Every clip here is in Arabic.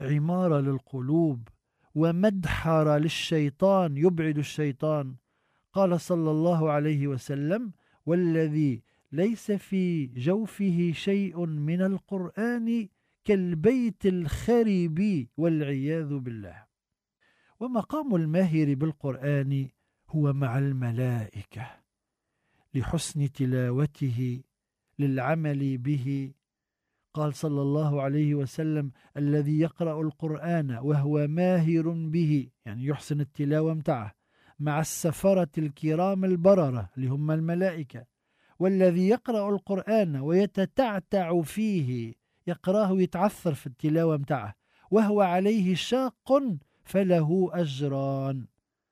عمارة للقلوب ومدحرة للشيطان، يبعد الشيطان. قال صلى الله عليه وسلم: والذي ليس في جوفه شيء من القرآن كالبيت الخرب والعياذ بالله. ومقام الماهر بالقرآن هو مع الملائكة لحسن تلاوته، للعمل به. قال صلى الله عليه وسلم: الذي يقرأ القرآن وهو ماهر به، يعني يحسن التلاوة متاعه، مع السفرة الكرام البررة اللي هم الملائكة. والذي يقرأ القرآن ويتتعتع فيه، يقراه ويتعثر في التلاوة متاعه، وهو عليه شاق، فله أجران.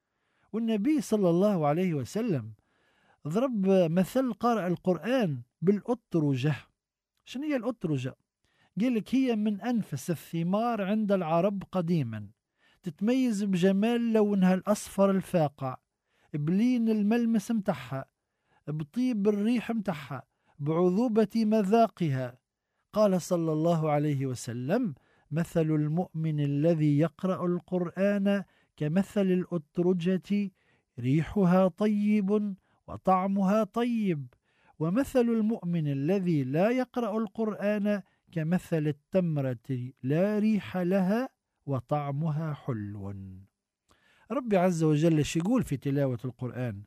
والنبي صلى الله عليه وسلم ضرب مثل قارئ القرآن بالأطرجة. شنو هي الأطرجة؟ قال لك هي من أنفس الثمار عند العرب قديما، تتميز بجمال لونها الأصفر الفاقع، بلين الملمس متاعها، بطيب الريح متاعها، بعذوبة مذاقها. قال صلى الله عليه وسلم: مثل المؤمن الذي يقرأ القرآن كمثل الأطرجة، ريحها طيب وطعمها طيب. ومثل المؤمن الذي لا يقرأ القرآن كمثل التمرة، لا ريح لها وطعمها حلو. ربي عز وجل يقول في تلاوة القرآن: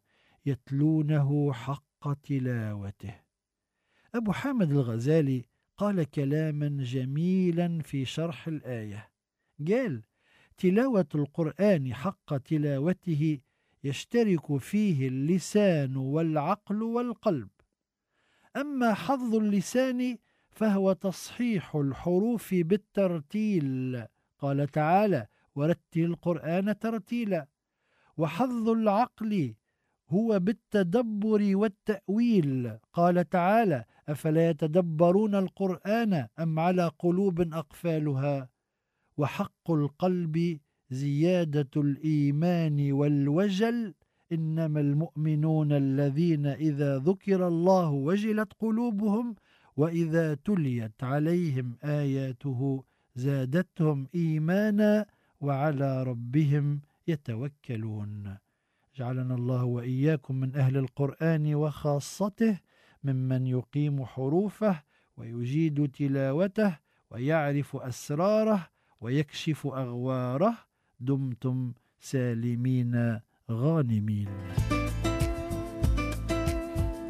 يتلونه حق تلاوته. أبو حامد الغزالي قال كلاما جميلا في شرح الآية، قال: تلاوة القرآن حق تلاوته يشترك فيه اللسان والعقل والقلب. أما حظ اللسان فهو تصحيح الحروف بالترتيل، قال تعالى: ورتل القرآن ترتيلا. وحظ العقل هو بالتدبر والتأويل، قال تعالى: أفلا يتدبرون القرآن أم على قلوب أقفالها. وحق القلب زيادة الإيمان والوجل، إنما المؤمنون الذين إذا ذكر الله وجلت قلوبهم وإذا تليت عليهم آياته زادتهم إيمانا وعلى ربهم يتوكلون. جعلنا الله وإياكم من أهل القرآن وخاصته، ممن يقيم حروفه ويجيد تلاوته ويعرف أسراره ويكشف أغواره. دمتم سالمين غانمين.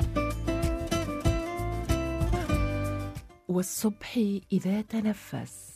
والصبح إذا تنفس